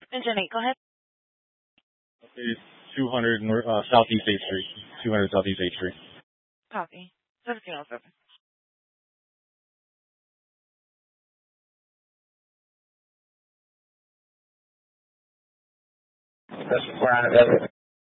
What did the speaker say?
Engine 8, go ahead. It's 200 Southeast 8th Street. 200 Southeast 8th Street. Copy. 1707. That's where